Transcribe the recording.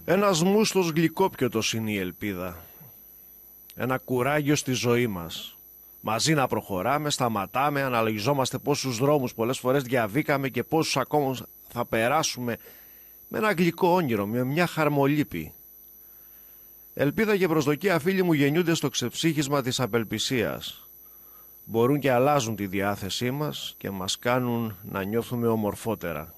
Ένας μούστος γλυκόπιωτος είναι η ελπίδα. Ένα κουράγιο στη ζωή μας. Μαζί να προχωράμε, σταματάμε, αναλογιζόμαστε πόσους δρόμους πολλές φορές διαβήκαμε και πόσους ακόμα θα περάσουμε με ένα γλυκό όνειρο, με μια χαρμολύπη. Ελπίδα και προσδοκία, φίλοι μου, γεννιούνται στο ξεψύχισμα της απελπισίας. Μπορούν και αλλάζουν τη διάθεσή μας και μας κάνουν να νιώθουμε ομορφότερα.